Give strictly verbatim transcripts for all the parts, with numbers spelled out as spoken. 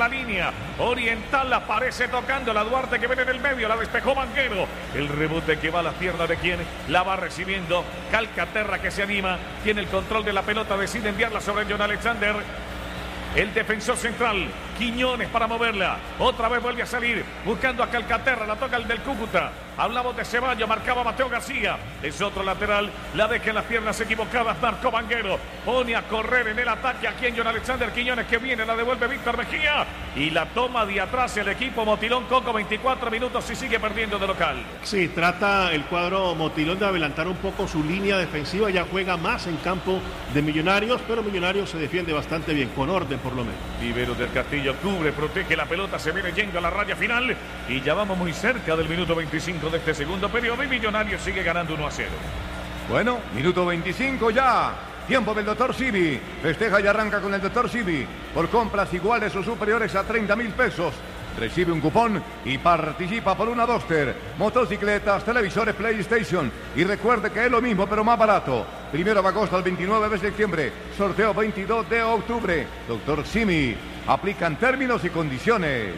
la línea oriental, aparece tocando la Duarte que viene en el medio, la despejó Vanguero. El rebote que va a la pierna de quien la va recibiendo. Calcaterra que se anima, tiene el control de la pelota, decide enviarla sobre John Alexander. El defensor central, Quiñones para moverla. Otra vez vuelve a salir, buscando a Calcaterra, la toca el del Cúcuta. Hablamos de Ceballos, marcaba Mateo García. Es otro lateral, la deja en las piernas equivocadas, marcó Vanguero. Pone a correr en el ataque aquí en John Alexander Quiñones, que viene, la devuelve Víctor Mejía. Y la toma de atrás el equipo Motilón Coco, veinticuatro minutos y sigue perdiendo de local. Sí, trata el cuadro Motilón de adelantar un poco su línea defensiva, ya juega más en campo de Millonarios, pero Millonarios se defiende bastante bien, con orden por lo menos. Viveros del Castillo cubre, protege la pelota, se viene yendo a la raya final y ya vamos muy cerca del minuto veinticinco de este segundo periodo y Millonarios sigue ganando uno a cero. Bueno, minuto veinticinco ya. Tiempo del doctor Sibi. Festeja y arranca con el doctor Sibi. Por compras iguales o superiores a treinta mil pesos. Recibe un cupón y participa por una Duster, motocicletas, televisores PlayStation. Y recuerde que es lo mismo pero más barato. Primero de agosto al veintinueve de septiembre. Sorteo veintidós de octubre. doctor Simi. Aplican términos y condiciones.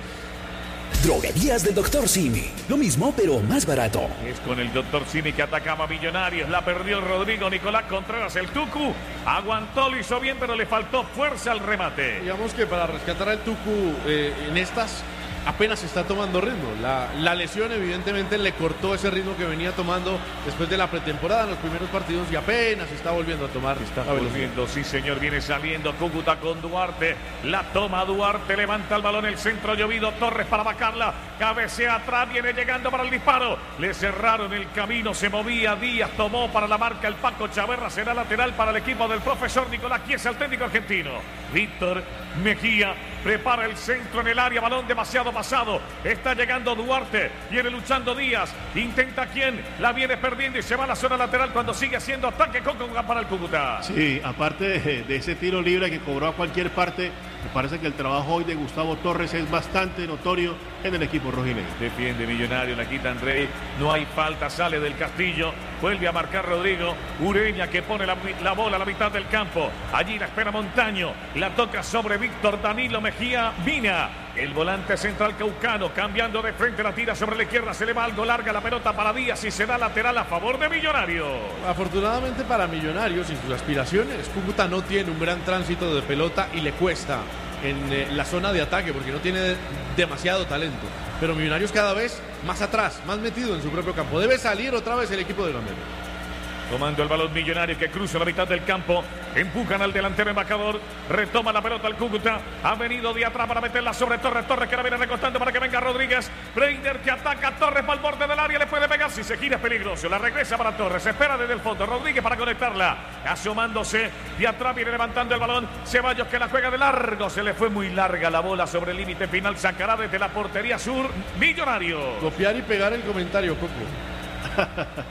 Droguerías del doctor Simi. Lo mismo, pero más barato. Es con el doctor Simi que atacaba a Millonarios. La perdió Rodrigo Nicolás Contreras, el Tucu. Aguantó, lo hizo bien, pero le faltó fuerza al remate. Digamos que para rescatar al Tucu eh, en estas apenas está tomando ritmo. La, la lesión evidentemente le cortó ese ritmo que venía tomando después de la pretemporada en los primeros partidos y apenas está volviendo a tomar. Está volviendo, sí señor, viene saliendo Cúcuta con Duarte. La toma Duarte, levanta el balón, el centro llovido, Torres para vacarla. Cabecea atrás, viene llegando para el disparo. Le cerraron el camino, se movía Díaz, tomó para la marca el Paco Chaverra. Será lateral para el equipo del profesor Nicolás Chiesa, el técnico argentino. Víctor Mejía prepara el centro en el área, balón demasiado pasado. Está llegando Duarte, viene luchando Díaz. Intenta quién, la viene perdiendo y se va a la zona lateral cuando sigue haciendo ataque con para el Cúcuta. Sí, aparte de, de ese tiro libre que cobró a cualquier parte, me parece que el trabajo hoy de Gustavo Torres es bastante notorio en el equipo rojinegro. Defiende Millonario, la quita André, no hay falta, sale del Castillo, vuelve a marcar Rodrigo. Ureña que pone la, la bola a la mitad del campo, allí la espera Montaño, la toca sobre Víctor Danilo Mejía Mina. El volante central caucano cambiando de frente, la tira sobre la izquierda, se le va algo larga la pelota para Díaz y se da lateral a favor de Millonarios. Afortunadamente para Millonarios y sus aspiraciones, Cúcuta no tiene un gran tránsito de pelota y le cuesta en eh, la zona de ataque porque no tiene de, demasiado talento. Pero Millonarios cada vez más atrás, más metido en su propio campo. Debe salir otra vez el equipo de Gamero. Tomando el balón Millonario que cruza la mitad del campo. Empujan al delantero embajador. Retoma la pelota al Cúcuta. Ha venido de atrás para meterla sobre Torres. Torres que la viene recostando para que venga Rodríguez. Breider que ataca a Torres para el borde del área. Le puede pegar. Si se gira es peligroso. La regresa para Torres. Se espera desde el fondo. Rodríguez para conectarla. Asomándose. De atrás viene levantando el balón. Ceballos que la juega de largo. Se le fue muy larga la bola sobre el límite final. Sacará desde la portería sur. Millonario. Copiar y pegar el comentario, Coco.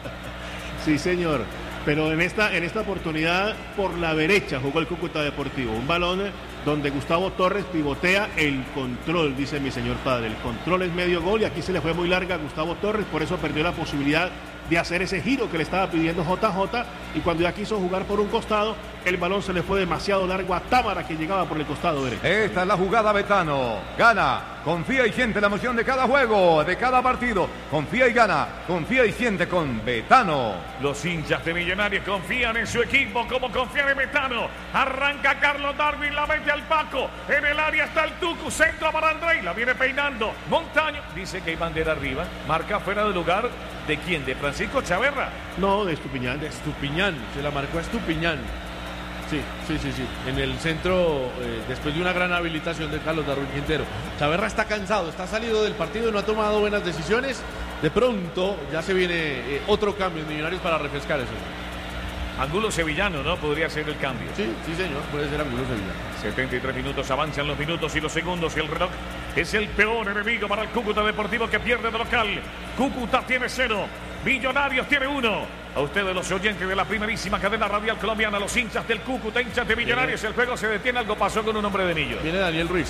Sí, señor. Pero en esta, en esta oportunidad, por la derecha jugó el Cúcuta Deportivo. Un balón donde Gustavo Torres pivotea el control, dice mi señor padre. El control es medio gol y aquí se le fue muy larga a Gustavo Torres. Por eso perdió la posibilidad de hacer ese giro que le estaba pidiendo J J. Y cuando ya quiso jugar por un costado, el balón se le fue demasiado largo a Támara, que llegaba por el costado derecho. Esta es la jugada Betano. Gana, confía y siente la emoción de cada juego, de cada partido. Confía y gana, confía y siente con Betano. Los hinchas de Millonarios confían en su equipo como confían en Betano. Arranca Carlos Darwin, la mete al Paco. En el área está el Tucu, centro para Andrei, la viene peinando. Montaño, dice que hay bandera arriba. Marca fuera de lugar. ¿De quién? ¿De Francisco Chaverra? No, de Estupiñán. De Estupiñán, se la marcó a Estupiñán. Sí, sí, sí, sí. En el centro, eh, después de una gran habilitación de Carlos Darwin Quintero. Chaverra está cansado, está salido del partido y no ha tomado buenas decisiones. De pronto ya se viene eh, otro cambio en Millonarios para refrescar eso. Angulo Sevillano, ¿no? Podría ser el cambio. Sí, sí, señor, puede ser Angulo Sevillano. setenta y tres minutos, avanzan los minutos y los segundos y el reloj es el peor enemigo para el Cúcuta Deportivo que pierde de local. Cúcuta tiene cero, Millonarios tiene uno. A ustedes los oyentes de la primerísima cadena radial colombiana, los hinchas del Cúcuta, hinchas de Millonarios, el juego se detiene, algo pasó con un hombre de Millo. Viene Daniel Ruiz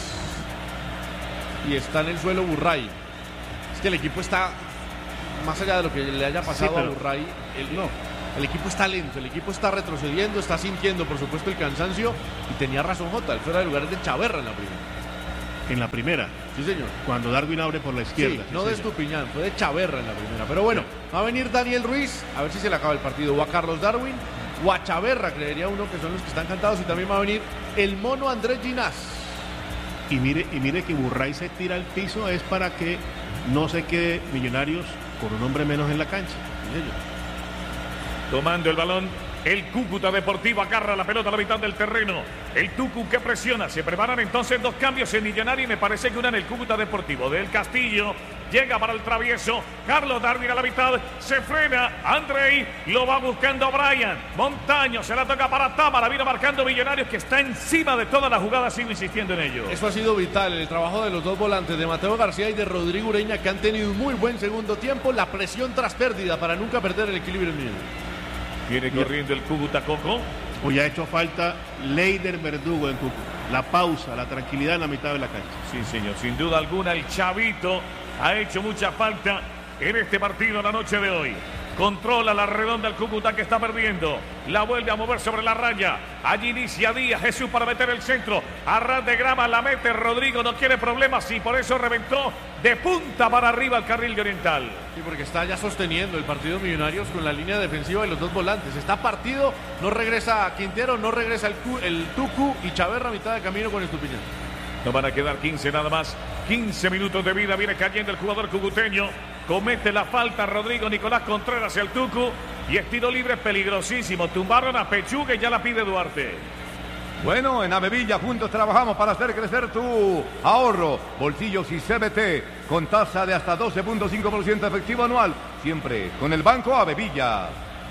y está en el suelo Burray. Es que el equipo está, más allá de lo que le haya pasado sí, pero... a Burray, el, no. El equipo está lento, el equipo está retrocediendo, está sintiendo por supuesto el cansancio y tenía razón Jota, el fuera de lugar de Chaverra en la primera. en la primera. Sí, señor. Cuando Darwin abre por la izquierda. Sí, sí, no señor. de Estupiñán, fue de Chaverra en la primera. Pero bueno, va a venir Daniel Ruiz, a ver si se le acaba el partido. O a Carlos Darwin, o a Chaverra, creería uno que son los que están cantados. Y también va a venir el mono Andrés Ginás. Y mire, y mire que Burray se tira al piso es para que no se quede Millonarios con un hombre menos en la cancha. Sí, señor. Tomando el balón, el Cúcuta Deportivo agarra la pelota a la mitad del terreno. El Tucu que presiona. Se preparan entonces dos cambios en Millonario y me parece que una en el Cúcuta Deportivo. Del Castillo llega para el travieso. Carlos Darwin a la mitad. Se frena. Andrei lo va buscando Brian. Montaño se la toca para Támara. Vino marcando Millonarios que está encima de toda la jugada. Sigo insistiendo en ello. Eso ha sido vital, el trabajo de los dos volantes, de Mateo García y de Rodrigo Ureña, que han tenido un muy buen segundo tiempo. La presión tras pérdida para nunca perder el equilibrio en Millonarios. Viene corriendo el Cúcuta, Coco. Hoy ha hecho falta Leider Verdugo en Cúcuta. La pausa, la tranquilidad en la mitad de la cancha. Sí, señor, sin duda alguna el Chavito ha hecho mucha falta en este partido la noche de hoy. Controla la redonda el Cúcuta que está perdiendo. La vuelve a mover sobre la raya. Allí inicia Díaz, Jesús para meter el centro. A ras de grama la mete Rodrigo, no quiere problemas y por eso reventó de punta para arriba el carril de Oriental. Sí, porque está ya sosteniendo el partido Millonarios con la línea defensiva de los dos volantes. Está partido, no regresa Quintero, no regresa el, el Tucu y Chaverra a mitad de camino con Estupiñán. No van a quedar quince nada más. quince minutos de vida. Viene cayendo el jugador cucuteño. Comete la falta Rodrigo Nicolás Contreras, el Tucu. Y es tiro libre peligrosísimo. Tumbaron a Pechuga y ya la pide Duarte. Bueno, en Avevilla juntos trabajamos para hacer crecer tu ahorro. Bolsillos y C B T con tasa de hasta doce punto cinco por ciento efectivo anual. Siempre con el Banco Avevilla.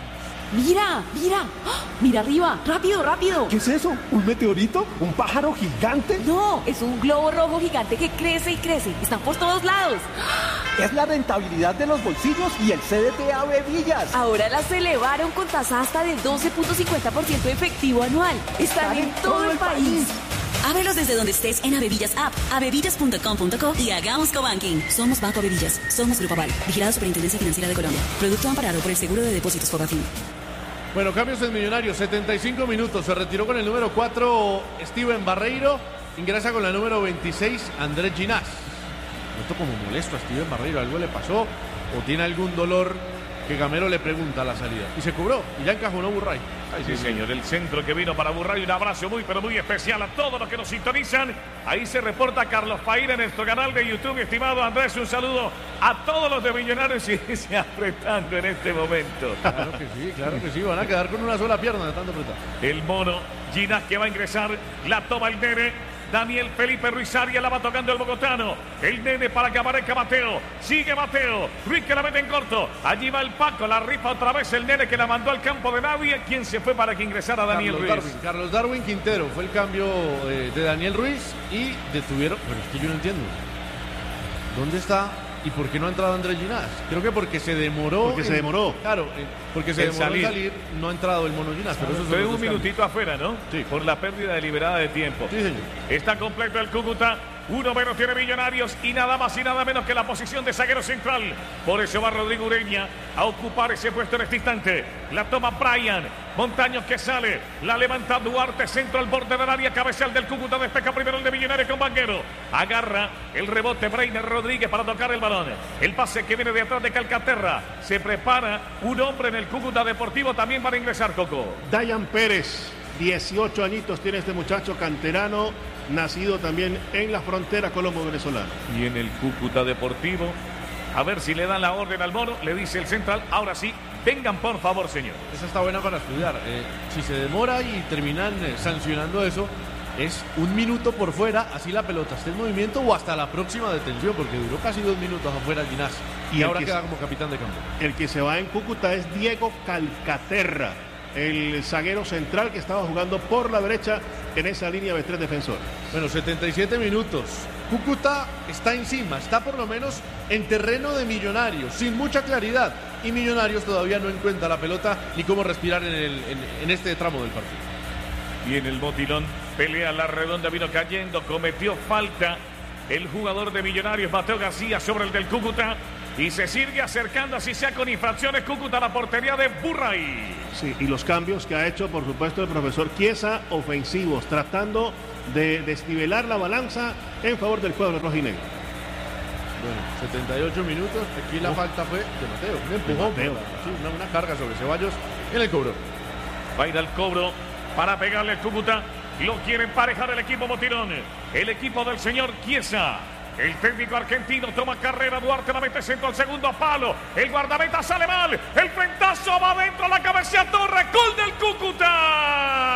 Mira, mira, ¡ah! Mira arriba, rápido, rápido. ¿Qué es eso? ¿Un meteorito? ¿Un pájaro gigante? No, es un globo rojo gigante que crece y crece. Están por todos lados. Es la rentabilidad de los bolsillos y el C D T Avevillas. Ahora las elevaron con tasa hasta del doce punto cincuenta por ciento efectivo anual. Están en todo el país. Ábrelos desde donde estés en Avevillas App, avevillas punto com punto co y hagamos cobanking. Somos Banco Avevillas, somos Grupo Aval, vigilado Superintendencia Financiera de Colombia. Producto amparado por el Seguro de Depósitos Fogafín. Bueno, cambios en Millonarios, setenta y cinco minutos. Se retiró con el número cuatro Steven Barreiro. Ingresa con la número veintiséis Andrés Ginás. Noto como molesto a Steven Barreiro. ¿Algo le pasó? ¿O tiene algún dolor? Que Gamero le pregunta a la salida. Y se cobró. Y ya encajonó Burray. Ay, sí, señor. El centro que vino para Burray. Un abrazo muy, pero muy especial a todos los que nos sintonizan. Ahí se reporta Carlos Paira en nuestro canal de YouTube. Estimado Andrés, un saludo a todos los de Millonarios y se apretando en este momento. Claro que sí, claro que sí. Van a quedar con una sola pierna de tanto apretar. El mono Ginás que va a ingresar. La toma el nene. Daniel Felipe Ruiz Arias la va tocando el bogotano. El nene para que aparezca Mateo. Sigue Mateo. Ruiz que la mete en corto. Allí va el Paco. La rifa otra vez el nene que la mandó al campo de nadie. ¿Quién se fue para que ingresara Daniel Carlos Ruiz? Darwin, Carlos Darwin Quintero. Fue el cambio eh, de Daniel Ruiz y detuvieron. Pero es que yo no entiendo. ¿Dónde está? ¿Y por qué no ha entrado Andrés Ginás? Creo que porque se demoró. Porque en, se demoró. Claro, eh, porque se En demoró salir. en salir. No ha entrado el mono Ginás. Pero eso Fue un minutito afuera, ¿no? Sí. Por la pérdida deliberada de tiempo. Sí, señor. Está completo el Cúcuta. Uno menos tiene Millonarios y nada más y nada menos que la posición de zaguero central. Por eso va Rodrigo Ureña a ocupar ese puesto en este instante. La toma Brian. Montaños que sale. La levanta Duarte. Centro al borde del área. Cabezal del Cúcuta. Despeja primero el de Millonarios con Banguero. Agarra el rebote Breiner Rodríguez para tocar el balón. El pase que viene de atrás de Calcaterra. Se prepara un hombre en el Cúcuta Deportivo también para ingresar, Coco. Dayan Pérez, dieciocho añitos tiene este muchacho canterano, nacido también en la frontera colombo-venezolana. Y en el Cúcuta Deportivo, a ver si le dan la orden al mono, le dice el central, ahora sí, vengan por favor, señor. Esa está buena para estudiar. Eh, si se demora y terminan eh, sancionando eso, es un minuto por fuera, así la pelota esté en movimiento o hasta la próxima detención, porque duró casi dos minutos afuera Ginás. Y, Y el ahora que queda se- como capitán de campo. El que se va en Cúcuta es Diego Calcaterra, el zaguero central que estaba jugando por la derecha en esa línea de tres defensores. Bueno, setenta y siete minutos. Cúcuta está encima, está por lo menos en terreno de Millonarios, sin mucha claridad. Y Millonarios todavía no encuentra la pelota ni cómo respirar en, el, en, en este tramo del partido. Viene el botilón, pelea la redonda, vino cayendo, cometió falta el jugador de Millonarios, Mateo García, sobre el del Cúcuta. Y se sigue acercando, así sea con infracciones, Cúcuta a la portería de Burray. Sí, y los cambios que ha hecho, por supuesto, el profesor Chiesa, ofensivos, tratando de desnivelar la balanza en favor del cuadro rojinegro. Bueno, setenta y ocho minutos. Aquí la oh. falta fue de Mateo. Un empujón. Mateo. Sí, una, una carga sobre Ceballos en el cobro. Va a ir al cobro para pegarle el Cúcuta. Lo quiere emparejar el equipo Motirón. El equipo del señor Chiesa. El técnico argentino toma carrera. Duarte la mete centro al segundo palo. El guardameta sale mal. El frentazo va adentro. La cabeza Torres. Gol del Cúcuta.